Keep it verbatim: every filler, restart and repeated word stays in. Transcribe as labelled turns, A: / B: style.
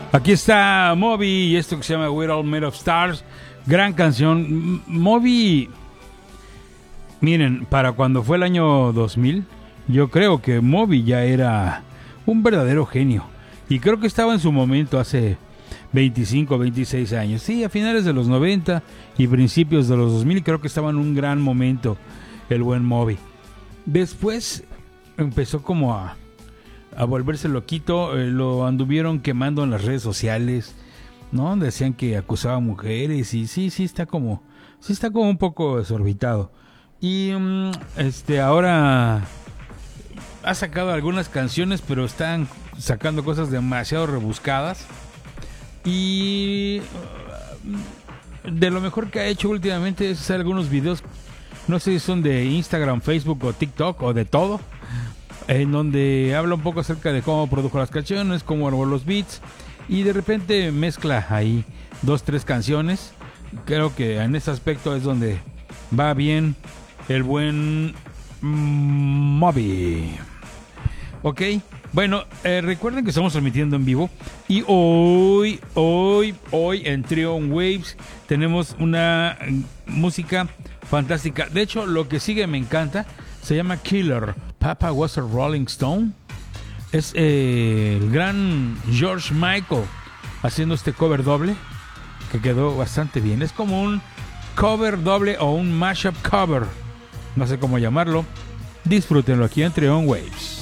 A: Aquí está Moby y esto que se llama We're All Made of Stars. Gran canción. Moby, miren, para cuando fue el año dos mil, yo creo que Moby ya era un verdadero genio. Y creo que estaba en su momento hace veinticinco, veintiséis años. Sí, a finales de los noventa y principios de los dos mil creo que estaba en un gran momento el buen Moby. Después empezó como a, a volverse loquito. Eh, lo anduvieron quemando en las redes sociales, ¿no? Decían que acusaba a mujeres y sí, sí está como, sí está como un poco desorbitado. Y um, este ahora ha sacado algunas canciones, pero están sacando cosas demasiado rebuscadas. Y de lo mejor que ha hecho últimamente es hacer algunos videos, no sé si son de Instagram, Facebook o TikTok o de todo, en donde habla un poco acerca de cómo produjo las canciones, cómo armó los beats y de repente mezcla ahí dos, tres canciones. Creo que en ese aspecto es donde va bien el buen Moby. Ok, bueno, eh, recuerden que estamos transmitiendo en vivo y hoy, hoy, hoy en Trio on Waves tenemos una música fantástica. De hecho, lo que sigue me encanta, se llama Killer. Papa Was a Rolling Stone. Es eh, el gran George Michael haciendo este cover doble que quedó bastante bien. Es como un cover doble o un mashup cover, no sé cómo llamarlo. Disfrútenlo aquí en Trio on Waves.